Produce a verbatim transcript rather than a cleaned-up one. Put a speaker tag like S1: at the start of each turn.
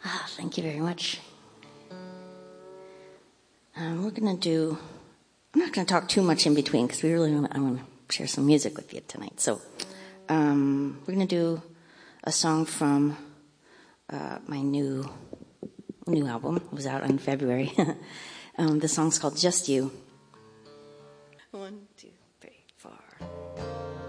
S1: Ah, thank you very much. Um, we're going to do, I'm not going to talk too much in between because we really want to, I want to share some music with you tonight. So um, we're going to do a song from uh, my new new album. It was out in February. um, the song's called Just You. One, two, three, four.